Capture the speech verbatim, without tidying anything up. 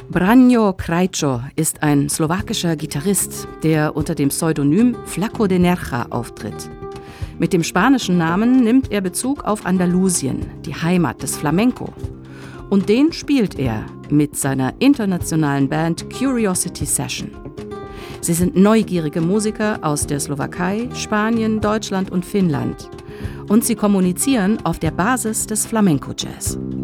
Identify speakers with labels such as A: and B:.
A: Branjo Krajčo ist ein slowakischer Gitarrist, der unter dem Pseudonym Flaco de Nerja auftritt. Mit dem spanischen Namen nimmt er Bezug auf Andalusien, die Heimat des Flamenco. Und den spielt er mit seiner internationalen Band Curiosity Session. Sie sind neugierige Musiker aus der Slowakei, Spanien, Deutschland und Finnland. Und sie kommunizieren auf der Basis des Flamenco-Jazz.